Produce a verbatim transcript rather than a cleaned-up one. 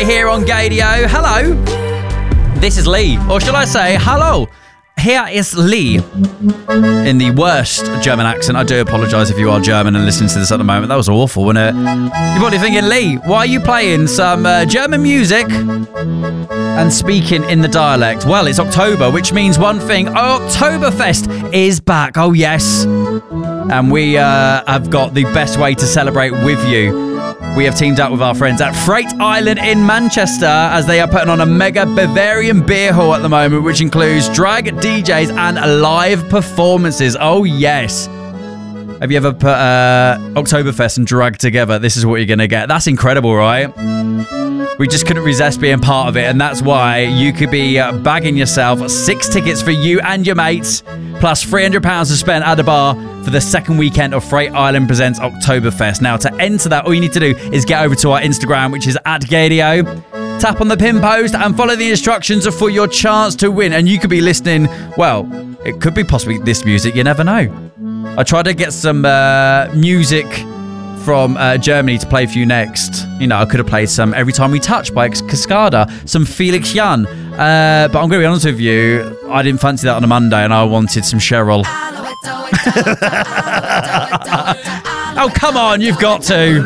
right here on Gadio. Hello, this is Lee, or should I say hello? Here is Lee in the worst German accent. I do apologise if you are German and listening to this at the moment. That was awful, wasn't it? You're probably thinking, Lee, why are you playing some uh, German music and speaking in the dialect? Well, it's October, which means one thing. Oktoberfest is back. Oh, yes. And we uh, have got the best way to celebrate with you. We have teamed up with our friends at Freight Island in Manchester as they are putting on a mega Bavarian beer hall at the moment, which includes drag D Js and live performances. Oh, yes. Have you ever put uh, Oktoberfest and drag together? This is what you're going to get. That's incredible, right? We just couldn't resist being part of it, and that's why you could be uh, bagging yourself six tickets for you and your mates, plus three hundred pounds to spend at a bar for the second weekend of Freight Island Presents Oktoberfest. Now, to enter that, all you need to do is get over to our Instagram, which is at Gadio. Tap on the pin post and follow the instructions for your chance to win. And you could be listening, well, it could be possibly this music, you never know. I tried to get some uh, music from uh, Germany to play for you next. You know, I could have played some Every Time We Touch by Cascada, some Felix Jan. Uh, but I'm going to be honest with you, I didn't fancy that on a Monday and I wanted some Cheryl. Oh, come on, you've got to.